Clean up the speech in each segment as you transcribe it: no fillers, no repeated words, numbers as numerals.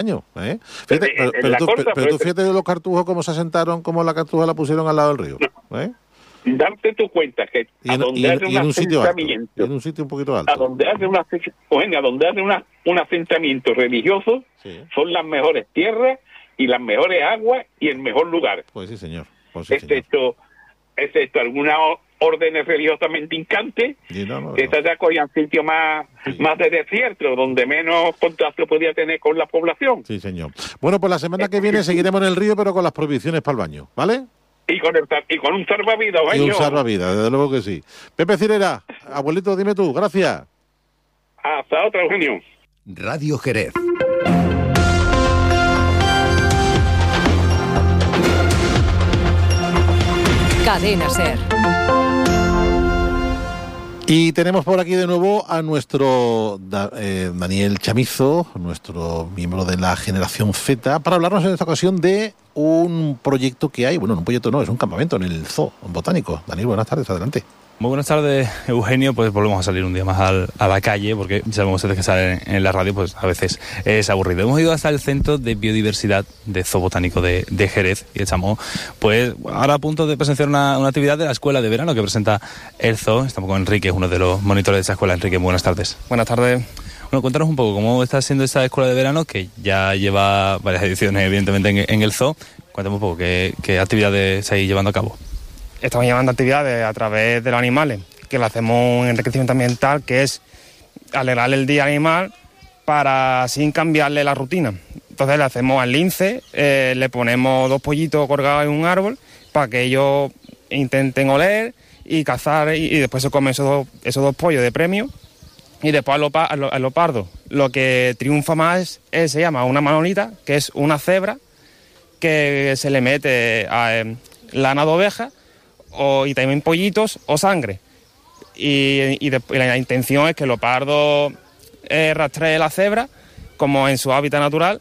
año, ¿eh? Fíjate, pero tú fíjate de los cartujos cómo se asentaron, cómo la cartuja la pusieron al lado del río, ¿eh? Darte tu cuenta que y en un sitio alto, y en un sitio un poquito alto, a donde hace un asentamiento religioso, sí, son las mejores tierras y las mejores aguas y el mejor lugar. Pues sí, señor. Excepto algunas órdenes religiosamente hincantes, que se acogían sitios más de desierto, donde menos contacto podía tener con la población. Sí, señor. Bueno, pues la semana que viene seguiremos en el río, pero con las prohibiciones para el baño, ¿vale? Y con un salvavidas, baño. Y un salvavidas, desde luego que sí. Pepe Cirera, abuelito, dime tú, gracias. Hasta otra, Eugenio. Radio Jerez. Cadena SER. Y tenemos por aquí de nuevo a nuestro Daniel Chamizo, nuestro miembro de la generación Z, para hablarnos en esta ocasión de un proyecto que hay, bueno, un proyecto no, es un campamento en el Zoo Botánico. Daniel, buenas tardes, adelante. Muy buenas tardes, Eugenio. Pues volvemos a salir un día más a la calle, porque sabemos que salen en la radio, pues a veces es aburrido. Hemos ido hasta el Centro de Biodiversidad de Zoo Botánico de Jerez y estamos pues ahora a punto de presenciar una actividad de la escuela de verano que presenta el zoo. Estamos con Enrique, uno de los monitores de esa escuela. Enrique, buenas tardes. Buenas tardes. Bueno, cuéntanos un poco cómo está siendo esta escuela de verano, que ya lleva varias ediciones, evidentemente, en el zoo. Cuéntame un poco qué actividades estáis llevando a cabo. Estamos llevando actividades a través de los animales, que lo hacemos en enriquecimiento ambiental, que es alegrarle el día al animal para sin cambiarle la rutina. Entonces le hacemos al lince, le ponemos 2 pollitos colgados en un árbol para que ellos intenten oler y cazar, y después se comen esos dos pollos de premio. Y después al leopardo lo que triunfa más se llama una manolita, que es una cebra que se le mete a lana de oveja, y también pollitos o sangre. Y la intención es que el leopardo rastree la cebra como en su hábitat natural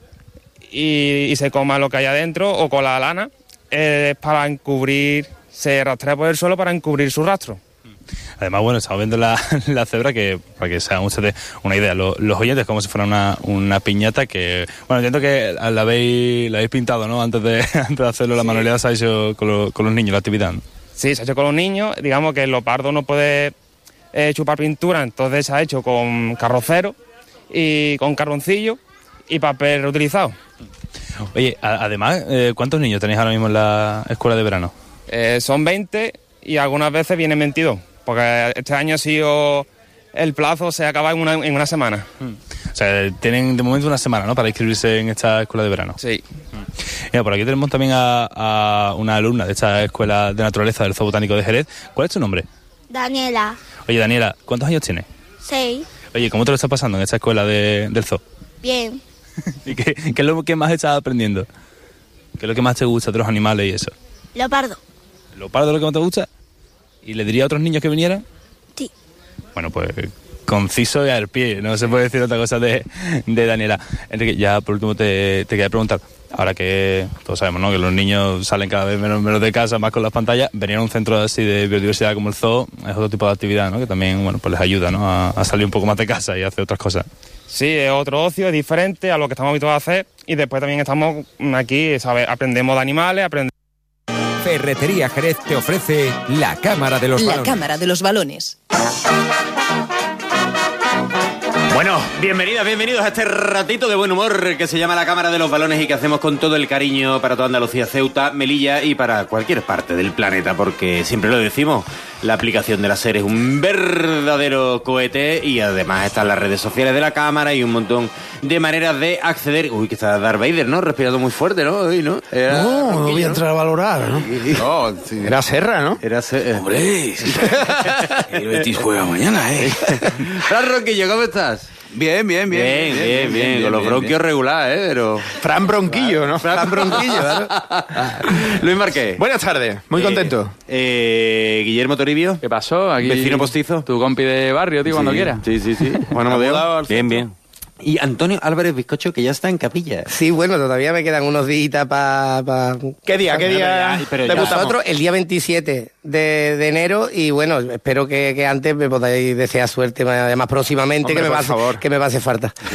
y se coma lo que hay adentro, o con la lana para encubrir, se rastrea por el suelo para encubrir su rastro. Además, bueno, estamos viendo la cebra, que para que se hagan ustedes una idea, los oyentes, como si fuera una piñata que, bueno, entiendo que la habéis pintado, ¿no? Antes de hacerlo, la manualidad se ha hecho con los niños, la actividad, ¿no? Sí, se ha hecho con los niños. Digamos que el leopardo no puede chupar pintura, entonces se ha hecho con carrocero y con carboncillo y papel reutilizado. Oye, además, ¿cuántos niños tenéis ahora mismo en la escuela de verano? Son 20 y algunas veces vienen 22, porque este año ha sido el plazo, se acaba en una semana. O sea, tienen de momento una semana, ¿no?, para inscribirse en esta escuela de verano. Sí. Mira, por aquí tenemos también a una alumna de esta escuela de naturaleza del Zoo Botánico de Jerez. ¿Cuál es tu nombre? Daniela. Oye, Daniela, ¿cuántos años tienes? 6. Oye, ¿cómo te lo estás pasando en esta escuela del zoo? Bien. ¿Y qué es lo que más estás aprendiendo? ¿Qué es lo que más te gusta de los animales y eso? Leopardo. ¿El leopardo es lo que más te gusta? ¿Y le diría a otros niños que vinieran? Sí. Bueno, pues conciso y al pie, no se puede decir otra cosa de Daniela. Enrique, ya por último te quería preguntar, ahora que todos sabemos, ¿no?, que los niños salen cada vez menos de casa, más con las pantallas, venir a un centro así de biodiversidad como el zoo es otro tipo de actividad, ¿no?, que también, bueno, pues les ayuda, ¿no?, a salir un poco más de casa y a hacer otras cosas. Sí, es otro ocio, es diferente a lo que estamos habituados a hacer, y después también estamos aquí, ¿sabes?, aprendemos de animales, Ferretería Jerez te ofrece la Cámara de los Balones. La Cámara de los Balones. Bueno, bienvenidos a este ratito de buen humor que se llama la Cámara de los Balones y que hacemos con todo el cariño para toda Andalucía, Ceuta, Melilla y para cualquier parte del planeta, porque siempre lo decimos, la aplicación de la SER es un verdadero cohete y además están las redes sociales de la Cámara y un montón de maneras de acceder. Uy, que está Darth Vader, ¿no? Respirando muy fuerte, ¿no? Hoy, ¿no? No voy a entrar a valorar, ¿no? No, sí. Era Serra, ¿no? Era Serra. Hombre, el Betis juega mañana, ¿eh? Fran Ronquillo, ¿cómo estás? Bien. Con los bronquios regular, Pero... Fran Bronquillo, ¿no? Fran Bronquillo, ¿no? Luis Marqués. Buenas tardes, muy contento. Guillermo Toribio. ¿Qué pasó? Aquí vecino postizo. Tu compi de barrio, tío, cuando quieras. Sí. Bueno, Modelo. Bien. Y Antonio Álvarez Bizcocho, que ya está en capilla. Sí, bueno, todavía me quedan unos días para... ¿Qué día debutamos? Nosotros el día 27 de enero, y bueno, espero que antes me podáis desear suerte más próximamente. Hombre, que me va a hacer falta. Sí.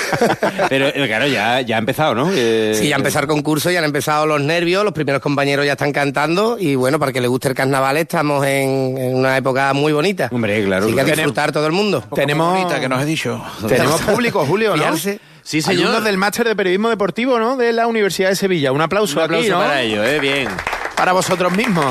Pero claro, ya ha empezado, ¿no? Sí, ya ha empezado el concurso, ya han empezado los nervios, los primeros compañeros ya están cantando, y bueno, para que le guste el carnaval estamos en una época muy bonita. Hombre, claro. Así que a disfrutar todo el mundo. Tenemos... bonita que nos has dicho. Tenemos público, Julio, ¿no? Sí, señor. Alumnos del máster de periodismo deportivo, ¿no? De la Universidad de Sevilla. Un aplauso aquí, ¿no? Para ellos, bien. Para vosotros mismos.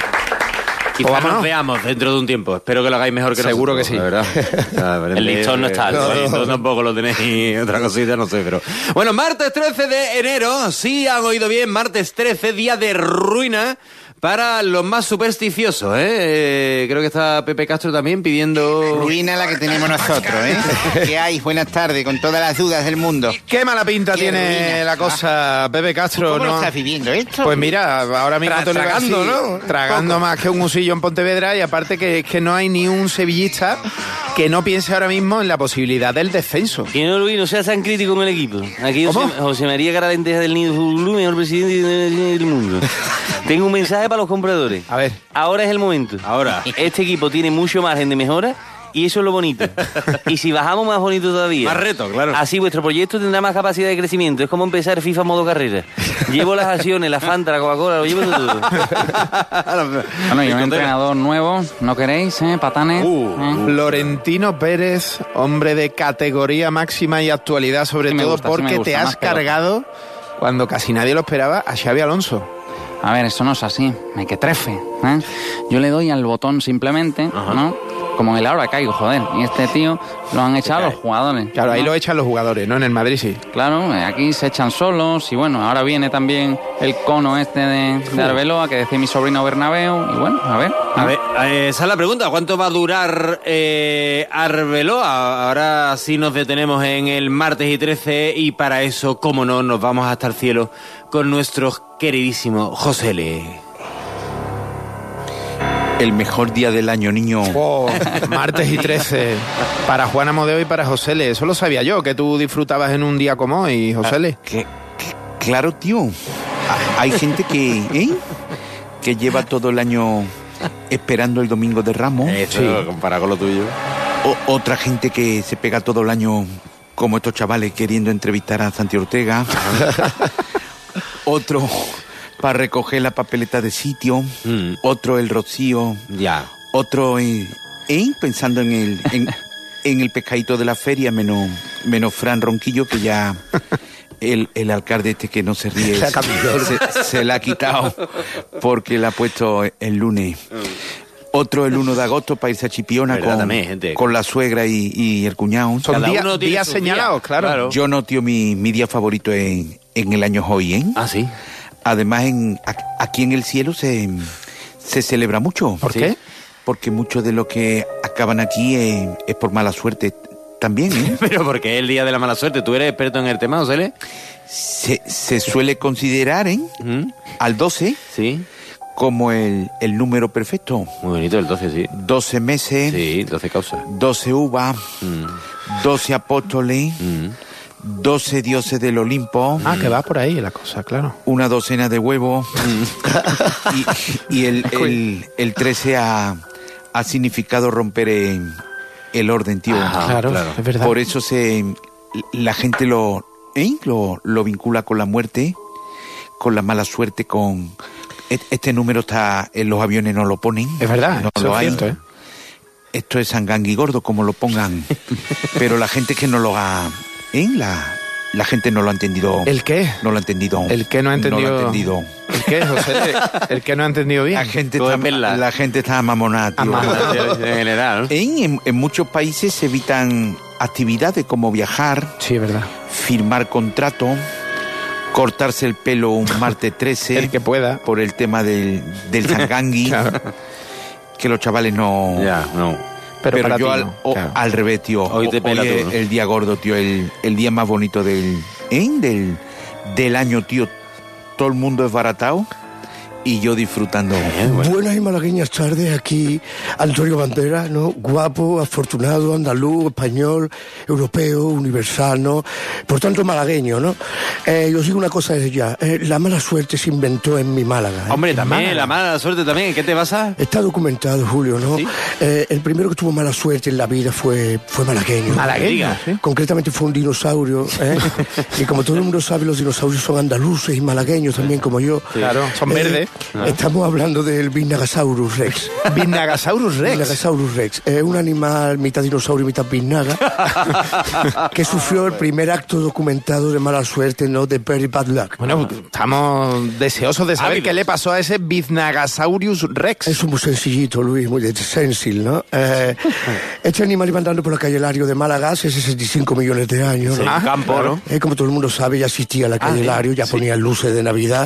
Quizás nos veamos dentro de un tiempo. Espero que lo hagáis mejor que seguro nosotros. Seguro que sí. La verdad. El listón no está alto. El listón tampoco lo tenéis. Otra cosita, no sé, pero... Bueno, martes 13 de enero. Sí, han oído bien. Martes 13, día de ruina para los más supersticiosos, ¿eh? Creo que está Pepe Castro también pidiendo... Ruina la que tenemos nosotros, ¿eh? ¿Qué hay? Buenas tardes, con todas las dudas del mundo. Qué mala pinta tiene ruina la cosa, Pepe Castro, ¿Cómo ¿no? lo estás viviendo esto? Pues mira, ahora mismo tragando, ¿no? Tragando más que un husillo en Pontevedra, y aparte que no hay ni un sevillista que no piense ahora mismo en la posibilidad del descenso. Que no, Luis, no seas tan crítico con el equipo. Aquí José María Caralenteja del Nido Fútbol, mejor presidente del mundo. Tengo un mensaje para los compradores. A ver. Ahora es el momento. Ahora. Este equipo tiene mucho margen de mejora y eso es lo bonito. Y si bajamos, más bonito todavía. Más reto, claro. Así vuestro proyecto tendrá más capacidad de crecimiento. Es como empezar FIFA modo carrera. Llevo las acciones, la Fanta, la Coca-Cola, lo llevo todo. Bueno, y un entrenador nuevo, ¿no queréis? Patanes. Florentino Pérez, hombre de categoría máxima y actualidad, sobre todo porque te has cargado, cuando casi nadie lo esperaba, a Xavi Alonso. A ver, eso no es así, hay que trefe, ¿eh? Yo le doy al botón simplemente, ¿no? Como el ahora caigo, joder. Y este tío lo han echado los jugadores. Claro, ¿no? Ahí lo echan los jugadores, ¿no? En el Madrid sí. Claro, aquí se echan solos. Y bueno, ahora viene también el cono este de Arbeloa, que decía mi sobrino Bernabéu. Y bueno, a ver. Esa es la pregunta. ¿Cuánto va a durar Arbeloa? Ahora sí nos detenemos en el martes y 13. Y para eso, cómo no, nos vamos hasta el cielo con nuestro queridísimo José L. El mejor día del año, niño. Martes y 13. Para Juan Amodeo y para José L. Eso lo sabía yo, que tú disfrutabas en un día como hoy, José L. Claro, tío. Hay gente que lleva todo el año esperando el Domingo de Ramos. Eso, sí. Comparado con lo tuyo. Otra gente que se pega todo el año, como estos chavales, queriendo entrevistar a Santi Ortega. Otro... para recoger la papeleta de sitio, otro el rocío, otro pensando en el pescadito de la feria, menos Fran Ronquillo, que ya el alcalde este que no se ríe se la ha quitado porque la ha puesto el lunes. Otro el 1 de agosto para irse a Chipiona con la suegra y el cuñado. Son días señalados, claro. Yo no, tío, mi día favorito en el año hoy, ¿eh? Ah, sí. Además, aquí en el cielo se celebra mucho. ¿Por qué? Porque mucho de lo que acaban aquí es por mala suerte también, ¿eh? Pero porque es el día de la mala suerte. ¿Tú eres experto en el tema, José? Se suele considerar, al 12, sí, como el número perfecto. Muy bonito el 12, sí. 12 meses. Sí, 12 causas. 12 uvas. 12 apóstoles. 12 dioses del Olimpo. Ah, que va por ahí la cosa, claro. Una docena de huevos. y el 13 ha significado romper el orden, tío. Claro, es verdad. Por eso la gente lo vincula con la muerte, con la mala suerte, con... Este número está en los aviones, no lo ponen. Es verdad, no eso lo es hay. cierto, ¿eh? Esto es Sangangui gordo, como lo pongan. Pero la gente que no lo ha... La gente no lo ha entendido. ¿El qué? No lo ha entendido. ¿El qué no ha entendido? No lo ha entendido. ¿El qué, José? ¿El qué no ha entendido bien? La gente está mamonada, tío. En general, ¿no? En muchos países se evitan actividades como viajar. Sí, es verdad. Firmar contrato. Cortarse el pelo un martes 13. El que pueda. Por el tema del Sangangui. Claro. Que los chavales no... Ya, no. Pero yo al revés, tío. Hoy es el día gordo, tío. El día más bonito del año, tío. Todo el mundo es baratado y yo disfrutando. Buenas y malagueñas tardes, aquí Antonio Banderas, ¿no? Guapo, afortunado, andaluz, español, europeo, universal, ¿no? Por tanto, malagueño, ¿no? Yo os digo una cosa desde ya, la mala suerte se inventó en mi Málaga. Hombre, también, la mala suerte también, ¿qué te pasa? Está documentado, Julio, ¿no? ¿Sí? El primero que tuvo mala suerte en la vida fue malagueño. ¿Malagueño? ¿Sí? Concretamente fue un dinosaurio, y como todo el mundo sabe, los dinosaurios son andaluces y malagueños también, como yo. Claro, son verdes. Estamos hablando del Biznagasaurus Rex. ¿Biznagasaurus Rex? Biznagasaurus Rex. Es un animal mitad dinosaurio y mitad biznaga que sufrió el primer acto documentado de mala suerte, ¿no? De Very Bad Luck. Bueno, estamos deseosos de saber qué le pasó a ese Biznagasaurus Rex. Es muy sencillito, Luis, muy sencillo, ¿no? Este animal iba andando por la calle Lario de Málaga hace 65 millones de años, ¿no? Campo, ¿no? Como todo el mundo sabe, ya existía la calle Lario, ya ponía luces de Navidad.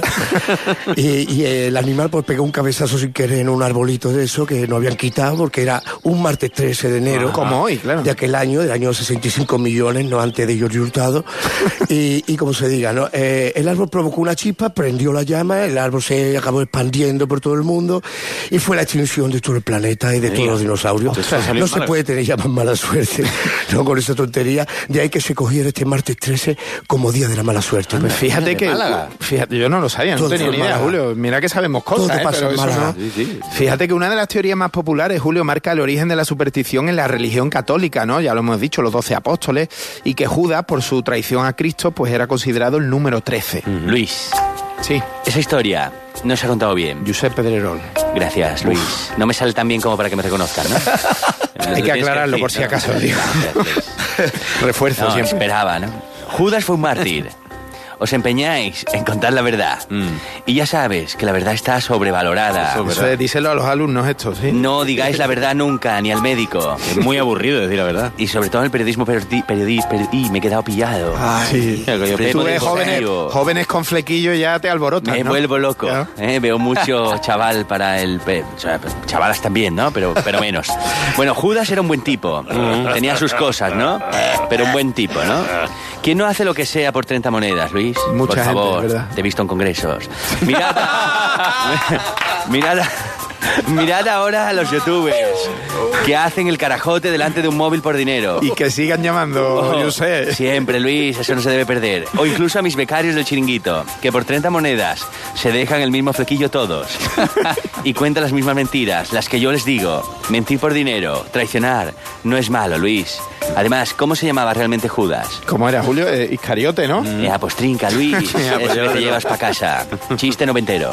y el animal pues pegó un cabezazo sin querer en un arbolito de eso que no habían quitado porque era un martes 13 de enero. Como hoy, claro. De aquel año, del año 65 millones, no antes de Giorgio Hurtado. y como se diga, ¿no? El árbol provocó una chispa, prendió la llama, el árbol se acabó expandiendo por todo el mundo y fue la extinción de todo el planeta y de todos los dinosaurios. No se puede tener ya más mala suerte, no, con esa tontería. De ahí que se cogiera este martes 13 como día de la mala suerte. Pues fíjate que... Fíjate, yo no lo sabía, no tenía ni idea, Julio. Mira que sabemos cosas, pero eso no. Sí. Fíjate que una de las teorías más populares, Julio, marca el origen de la superstición en la religión católica, ¿no? Ya lo hemos dicho, los 12 apóstoles, y que Judas, por su traición a Cristo, pues era considerado el número 13. Luis. Sí. Esa historia no se ha contado bien. Josep Pedrerol. Gracias, Luis. No me sale tan bien como para que me reconozcan, ¿no? Hay que aclararlo por si acaso, digo. Refuerzo siempre. Esperaba, ¿no? Judas fue un mártir. Os empeñáis en contar la verdad. Y ya sabes que la verdad está sobrevalorada. Díselo a los alumnos estos, ¿sí? No digáis la verdad nunca, ni al médico. Es muy aburrido decir la verdad. Y sobre todo en el periodismo me he quedado pillado. Sí. Tú ves jóvenes con flequillo y ya te alborotas, Me vuelvo loco. Veo mucho chaval para el... chavalas también, ¿no? Pero menos. Bueno, Judas era un buen tipo. Tenía sus cosas, ¿no? Pero un buen tipo, ¿no? ¿Quién no hace lo que sea por 30 monedas, Luis? Mucha por favor, gente, ¿verdad? Te he visto en congresos. Mirad ahora a los youtubers que hacen el carajote delante de un móvil por dinero. Y que sigan llamando, yo sé. Siempre, Luis, eso no se debe perder. O incluso a mis becarios del chiringuito, que por 30 monedas se dejan el mismo flequillo todos. Y cuentan las mismas mentiras, las que yo les digo. Mentir por dinero, traicionar, no es malo, Luis. Además, ¿cómo se llamaba realmente Judas? ¿Cómo era, Julio? Iscariote, ¿no? Pues trinca, Luis. Eso que te llevas para casa. Chiste noventero.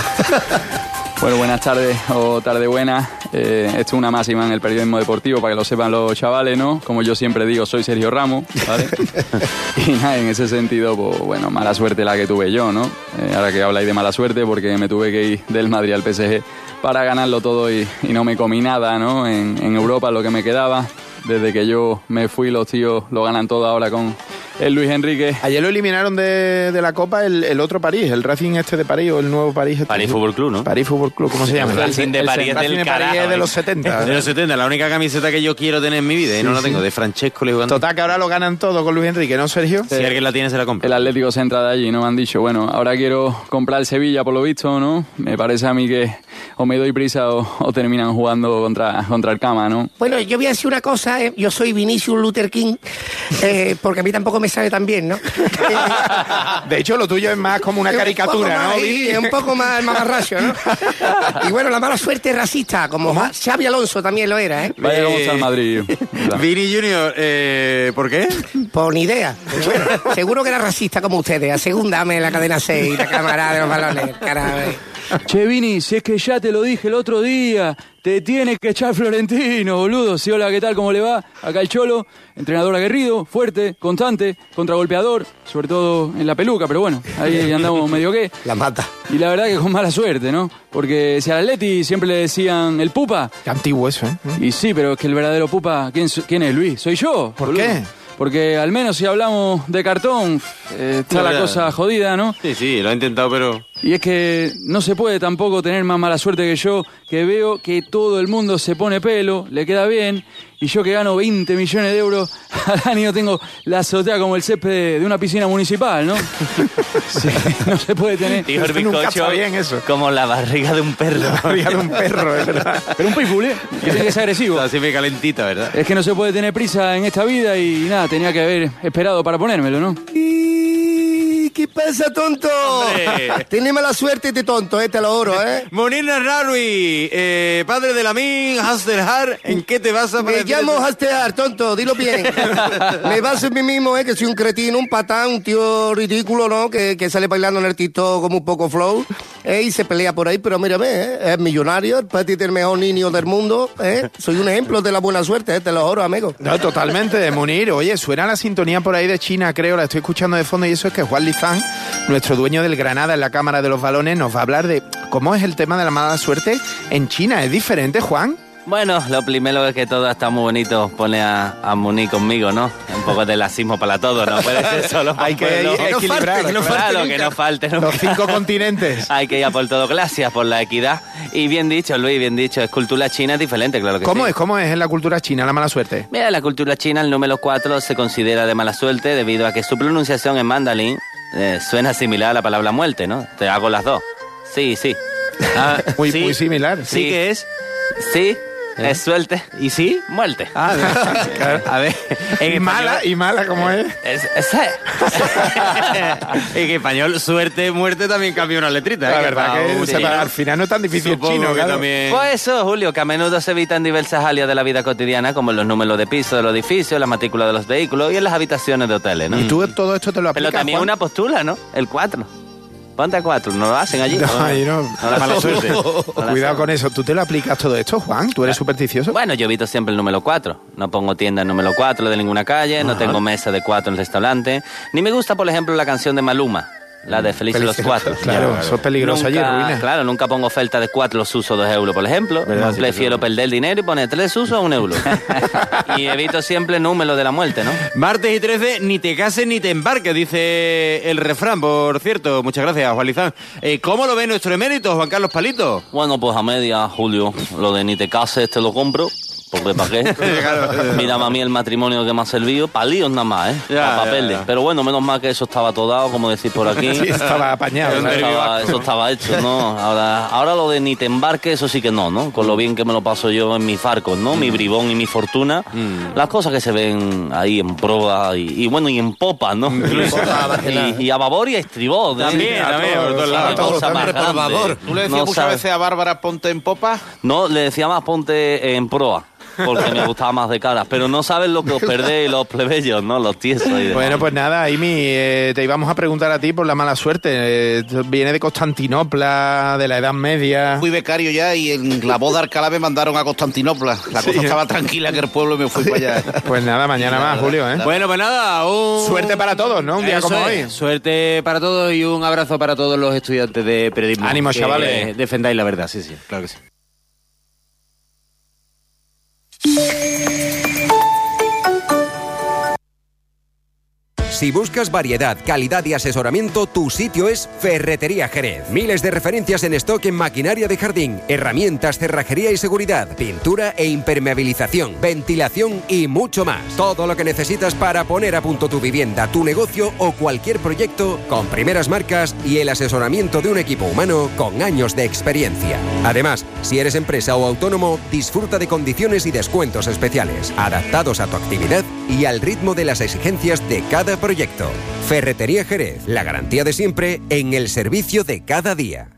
Bueno, buenas tardes o tarde buena. Esto es una máxima en el periodismo deportivo para que lo sepan los chavales, ¿no? Como yo siempre digo, soy Sergio Ramos, ¿vale? Y nada, en ese sentido, pues bueno, mala suerte la que tuve yo, ¿no? Ahora que habláis de mala suerte, porque me tuve que ir del Madrid al PSG para ganarlo todo y no me comí nada, ¿no? En Europa lo que me quedaba. Desde que yo me fui, los tíos lo ganan todo ahora con el Luis Enrique. Ayer lo eliminaron de la Copa el otro París, el Racing este de París o el nuevo París. París Fútbol Club, ¿no? París Fútbol Club, ¿cómo se llama? El Racing de París es del carajo. Es de los 70. De los 70, la única camiseta que yo quiero tener en mi vida y no la tengo, de Francesco le jugando. Total, que ahora lo ganan todo con Luis Enrique, ¿no, Sergio? Si alguien la tiene, se la compra. El Atlético se entra de allí, ¿no? Me han dicho, bueno, ahora quiero comprar el Sevilla, por lo visto, ¿no? Me parece a mí que o me doy prisa o terminan jugando contra el Cama, ¿no? Bueno, yo voy a decir una cosa, yo soy Vinicius Luther King, porque a mí tampoco me sale tan bien, ¿no? De hecho, lo tuyo es más como una caricatura, ¿no? Es un poco más mamarracho, ¿no? Y bueno, la mala suerte es racista, como Xavi Alonso también lo era, ¿eh? Vaya, vamos al Madrid. Vini Junior, ¿por qué? Por ni idea. Bueno, seguro que era racista como ustedes. A segundame la cadena 6, la cámara de los balones, caray. Che, Vini, si es que ya te lo dije el otro día, te tienes que echar Florentino, boludo. Sí, hola, ¿qué tal? ¿Cómo le va? Acá el Cholo, entrenador aguerrido, fuerte, constante, contragolpeador, sobre todo en la peluca, pero bueno, ahí andamos medio que. La mata. Y la verdad que con mala suerte, ¿no? Porque si al Atleti siempre le decían el Pupa. Qué antiguo eso, ¿eh? Y sí, pero es que el verdadero Pupa, ¿quién es, Luis? Soy yo. ¿Por qué? Porque al menos si hablamos de cartón, está la cosa jodida, ¿no? Sí, lo he intentado, pero Y es que no se puede tampoco tener más mala suerte que yo, que veo que todo el mundo se pone pelo, le queda bien, y yo que gano 20 millones de euros al año tengo la azotea como el césped de una piscina municipal, ¿no? Sí, no se puede tener. Dijo el bizcocho, bien eso. Como la barriga de un perro. La barriga de un perro, es verdad. Pero un pitbull, ¿eh? Que tiene que ser agresivo. Así me calentita, ¿verdad? Es que no se puede tener prisa en esta vida y nada, tenía que haber esperado para ponérmelo, ¿no? ¿Qué pasa, tonto? Tienes mala suerte este tonto, te lo juro, Munir Narrawi, padre de Lamin, Hasterhar, ¿en qué te vas a Me llamo Hasterhar, tonto, dilo bien. Me baso en mí mismo, que soy un cretino, un patán, un tío ridículo, ¿no? Que sale bailando en el TikTok como un poco flow, y se pelea por ahí, pero mírame, es millonario, el patito el mejor niño del mundo, Soy un ejemplo de la buena suerte, te lo juro, amigo. No, totalmente, Munir. Oye, suena la sintonía por ahí de China, creo, la estoy escuchando de fondo, y eso es que Juan Lizán, nuestro dueño del Granada en la Cámara de los Balones, nos va a hablar de cómo es el tema de la mala suerte en China. ¿Es diferente, Juan? Bueno, lo primero es que todo está muy bonito. Pone a Munir conmigo, ¿no? Un poco de lacismo para todo, no puede ser solo hay que equilibrar, que no falte nunca. Los 5 continentes. Hay que ir a por todo. Gracias por la equidad. Y bien dicho, Luis, bien dicho. Es cultura china, es diferente, claro que sí. ¿Cómo es en la cultura china la mala suerte? Mira, en la cultura china el número 4 se considera de mala suerte debido a que su pronunciación en mandarín suena similar a la palabra muerte, ¿no? Te hago las dos. Sí. Muy Sí, similar. ¿Sí que es? Sí. Es suerte. ¿Y sí? Muerte. Claro. A ver. ¿Y mala cómo es? En español, suerte, muerte también cambia una letrita. La verdad que al final no es tan difícil chino, claro. Pues eso, Julio, que a menudo se evita en diversas áreas de la vida cotidiana, como en los números de piso de los edificios, la matrícula de los vehículos y en las habitaciones de hoteles, ¿no? Y tú todo esto te lo aplicas, Pero también Juan. Una postura, ¿no? El 4. Ponte a 4, no lo hacen allí. No, ahí no. La mala suerte. Cuidado con eso. ¿Tú te lo aplicas todo esto, Juan? ¿Tú eres supersticioso? Bueno, yo evito siempre el número 4. No pongo tienda en número 4 de ninguna calle, no tengo mesa de 4 en el restaurante. Ni me gusta, por ejemplo, la canción de Maluma. La de Felices los 4. Claro, eso es peligroso allí, ruina. Claro, nunca pongo oferta de 4 los usos 2 euros, por ejemplo. ¿Verdad? Prefiero perder dinero y poner 3 usos a 1 euro. Y evito siempre el número de la muerte, ¿no? Martes y 13, ni te cases ni te embarques, dice el refrán, por cierto. Muchas gracias, Juan Lizán. ¿Cómo lo ve nuestro emérito, Juan Carlos Palito? Bueno, pues a media, Julio. Lo de ni te cases te lo compro. Porque ¿para qué? Mira, a mí el matrimonio que me ha servido, para líos nada más, para papeles. Pero bueno, menos mal que eso estaba todo dado, como decís por aquí. Sí, estaba apañado. Eso estaba hecho, ¿no? Ahora lo de ni te embarques, eso sí que no. Con lo bien que me lo paso yo en mis farcos, ¿no? Mi bribón y mi fortuna. Las cosas que se ven ahí en proa y bueno, y en popa, ¿no? y a babor y a estribor. También, por favor. ¿Tú le decías muchas veces a Bárbara ponte en popa? No, le decía más ponte en proa. Porque me gustaba más de cara. Pero no saben lo que os perdéis los plebeyos, ¿no? Los tiesos. Bueno, pues nada, Imi, te íbamos a preguntar a ti por la mala suerte. Viene de Constantinopla, de la Edad Media. Fui becario ya y en la boda de Alcalá me mandaron a Constantinopla. La cosa estaba tranquila que el pueblo me fui para allá. Pues nada, mañana más, Julio, ¿eh? Bueno, pues nada, suerte para todos, ¿no? Un día como hoy. Suerte para todos y un abrazo para todos los estudiantes de periodismo. Ánimo, chavales. Defendáis la verdad, sí, claro que sí. Si buscas variedad, calidad y asesoramiento, tu sitio es Ferretería Jerez. Miles de referencias en stock en maquinaria de jardín, herramientas, cerrajería y seguridad, pintura e impermeabilización, ventilación y mucho más. Todo lo que necesitas para poner a punto tu vivienda, tu negocio o cualquier proyecto con primeras marcas y el asesoramiento de un equipo humano con años de experiencia. Además, si eres empresa o autónomo, disfruta de condiciones y descuentos especiales, adaptados a tu actividad y al ritmo de las exigencias de cada proyecto. Ferretería Jerez, la garantía de siempre en el servicio de cada día.